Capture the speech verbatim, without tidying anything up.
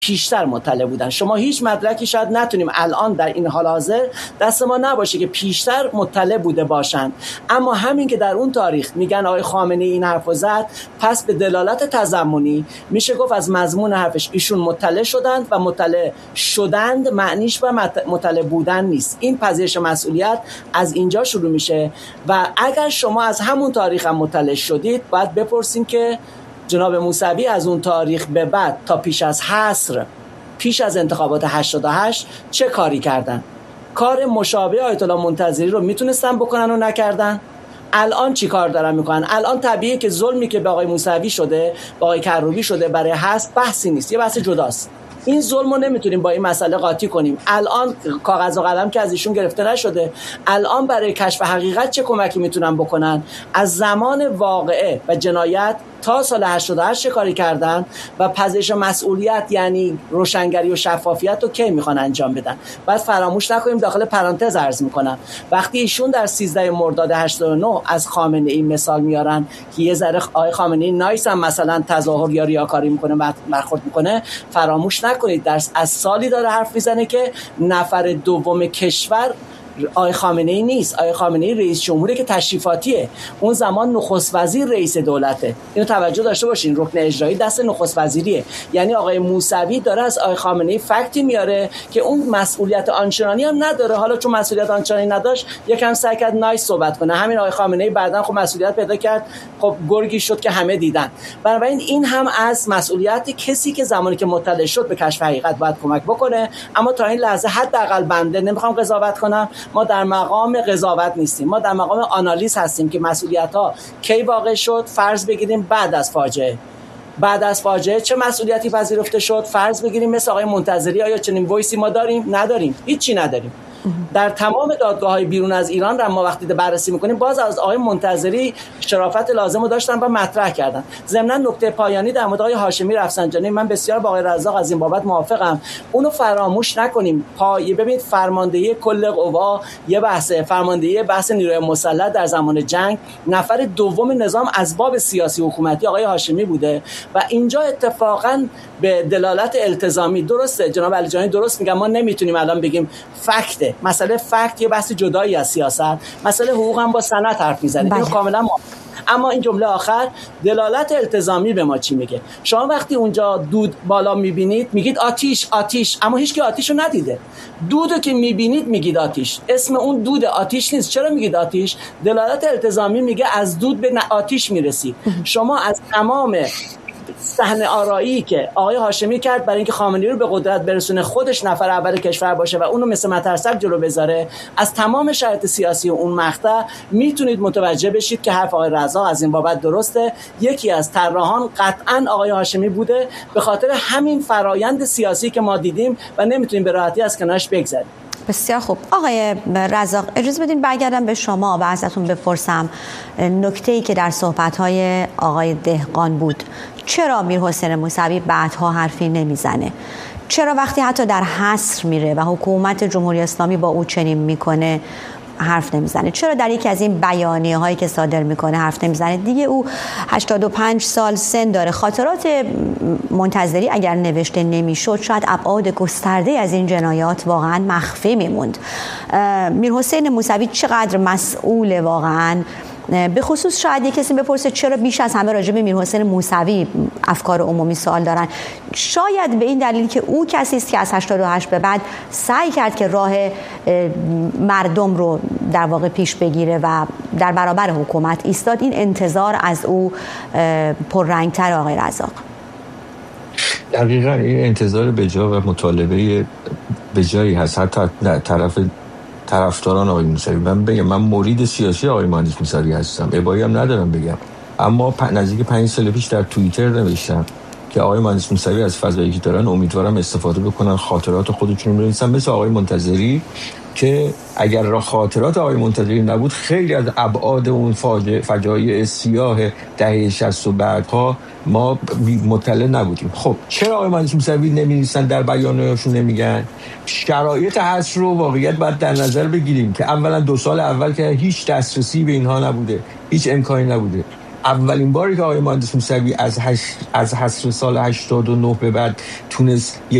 پیشتر مطلع بودن. شما هیچ مدرکی شاید نتونیم الان در این حال حاضر دست ما نباشه که پیشتر مطلع بوده باشند، اما همین که در اون تاریخ میگن آقای خامنه‌ای این حرفو زد، پس به دلالت تضمنی میشه گفت از مضمون حرفش ایشون مطلع شدند و مطلع شدند معنیش و مطلع بودن نیست. این پذیرش مسئولیت از اینجا شروع میشه و اگر شما از همون تاریخ هم مطلع شدید باید بپرسیم که جناب موسوی از اون تاریخ به بعد تا پیش از حصر، پیش از انتخابات هشتاد و هشت چه کاری کردن؟ کار مشابه آیت الله منتظری رو میتونستن بکنن و نکردن؟ الان چی کار دارن میکنن؟ الان طبیعیه که ظلمی که به آقای موسوی شده، به آقای کروبی شده برای حذف بحثی نیست، یه بحث جداست. این ظلم رو نمیتونیم با این مسئله قاطی کنیم. الان کاغذ و قلم که از ایشون گرفته نشده، الان برای کشف حقیقت چه کمکی میتونن بکنن؟ از زمان واقعه و جنایت تا سال هشتاد و هشت چه کاری کردن و پذیرش مسئولیت یعنی روشنگری و شفافیت رو کی میخوان انجام بدن. بعد فراموش نکنیم، داخل پرانتز عرض میکنم، وقتی ایشون در سیزده مرداد هشتاد و نه از خامنه‌ای مثال میارن که یه ذره آقای خامنه‌ای نایس هم مثلا تظاهر یا ریاکاری میکنه، برخورد میکنه، فراموش نکنید در از سالی داره حرف میزنه که نفر دوم کشور آقای خامنه‌ای نیست. آقای خامنه‌ای رئیس جمهوری که تشریفاتیه، اون زمان نخست وزیر رئیس دولته. اینو توجه داشته باشین، رکن اجرایی دست نخست وزیریه. یعنی آقای موسوی داره از آقای خامنه‌ای فکتی میاره که اون مسئولیت آنچنانی هم نداره. حالا چون مسئولیت آنچنانی نداشت یکم سعی کرد نایس صحبت کنه. همین آقای خامنه‌ای بعداً خب مسئولیت پیدا کرد، خب گرگی شد که همه دیدن. بنابراین این هم از مسئولیت کسی که زمانی که مطلع شد به کشف حقیقت باید کمک بکنه. اما تا این لحظه حداقل بنده نمیخوام قضاوت کنم، ما در مقام قضاوت نیستیم، ما در مقام آنالیز هستیم که مسئولیت‌ها کی واقع شد. فرض بگیریم بعد از فاجعه بعد از فاجعه چه مسئولیتی پذیرفته شد. فرض بگیریم مثل آقای منتظری آیا چنین وایسی ما داریم؟ نداریم، هیچی نداریم. در تمام دادگاه‌های بیرون از ایران را ما وقتی بررسی می‌کنیم باز از آقای منتظری شرافت لازم رو داشتن و مطرح کردن. ضمن نکته پایانی در مورد آقای هاشمی رفسنجانی، من بسیار با آقای رزاق از این بابت موافقم، اونو فراموش نکنیم. پای ببینید فرماندهی کل قوا یه بحثه، فرماندهی بحث نیروی مسلح در زمان جنگ، نفر دوم نظام اسباب سیاسی حکومتی آقای هاشمی بوده و اینجا اتفاقاً به دلالت التزامی درسته جناب علیجانی درست میگم، ما نمیتونیم الان بگیم فکت. مسئله فکت یه بحث جدایی از سیاست، مسئله حقوق هم با سند حرف میزنیم، اینو کاملا ما. اما این جمله آخر دلالت التزامی به ما چی میگه؟ شما وقتی اونجا دود بالا میبینید میگید آتیش آتیش، اما هیچ کی آتیشو ندیده. دودو که میبینید میگید آتیش، اسم اون دود آتیش نیست. چرا میگید آتیش؟ دلالت التزامی میگه از دود به آتیش میرسید. شما از تمام صحنه آرایی که آقای هاشمی کرد برای اینکه خامنه‌ای رو به قدرت برسونه، خودش نفر اول کشور باشه و اونو مثل مترسک جلو بذاره، از تمام شرایط سیاسی اون مقطع میتونید متوجه بشید که حرف آقای رزاق از این بابت درسته. یکی از طراحان قطعاً آقای هاشمی بوده، به خاطر همین فرایند سیاسی که ما دیدیم و نمیتونیم به راحتی از کنارش بگذریم. بسیار خوب. آقای رزاق اجازه بدین برگردم به شما و ازتون بپرسم نکته‌ای که در صحبت‌های آقای دهقان بود. چرا میرحسین موسوی بعدها حرفی نمیزنه؟ چرا وقتی حتی در حصر میره و حکومت جمهوری اسلامی با او چنین میکنه حرف نمیزنه؟ چرا در یکی از این بیانیه هایی که صادر میکنه حرف نمیزنه؟ دیگه او هشتاد و پنج سال سن داره. خاطرات منتظری اگر نوشته نمیشد شاید ابعاد گسترده از این جنایات واقعا مخفی میموند. میرحسین موسوی چقدر مسئول واقعا؟ به خصوص شاید یک کسی بپرسه چرا بیش از همه راجع به میرحسین موسوی افکار عمومی سوال دارن. شاید به این دلیل که او کسی است که از هشتاد و هشت به بعد سعی کرد که راه مردم رو در واقع پیش بگیره و در برابر حکومت ایستاد. این انتظار از او پررنگتر. آقای رزاق دقیقاً این انتظار بجا و مطالبه بجایی هست حتی در طرف طرفداران آقای موسوی. من بگم من مرید سیاسی آقای مهندس موسوی هستم، ابایی هم ندارم بگم، اما پ... نزدیک پنج سال پیش در توییتر نوشتم که آقای مهندس موسوی از فضایی که دارن امیدوارم استفاده بکنن، خاطرات خودشون رو بنویسن مثل آقای منتظری، که اگر را خاطرات آقای منتظری نبود خیلی از ابعاد اون فجایع سیاه دهه شصت و بعدها ما مطلع نبودیم. خب چرا آقای مهندس موسوی نمی‌نویسن، در بیانیه‌شون نمیگن؟ شرایط هست رو واقعیت باید در نظر بگیریم که اولا دو سال اول که هیچ دسترسی به اینها نبوده، هیچ امکانی نبوده. اولین باری که آقای مهندس موسوی از هش... از حصر سال هشتاد و نه به بعد تونست